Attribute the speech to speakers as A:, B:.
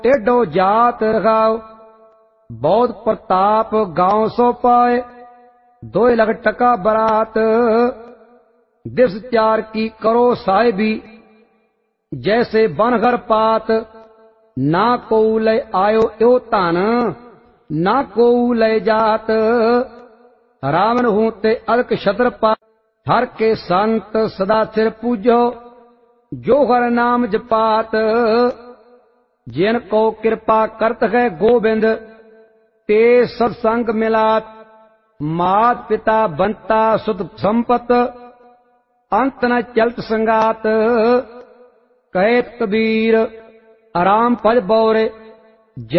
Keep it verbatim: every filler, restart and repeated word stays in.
A: टेढ़ो जात रखाओ, बहुत प्रताप गांव सो पाए, दो लख टका बरात। दिवस चार की करो साहिबी, जैसे बनघर पात। ना को ले आयो यो धन, ना को ले जात। रावण हूं ते अलक छत्र पा, हर के संत सदा सिर पूजो, जो हर नाम जपात। जिन को कृपा करत है गोविंद, ते सत्संग मिलात। मात पिता बंता सुत संपत, अंत न चलत संगात। कहत कबीर आराम पज बौरे,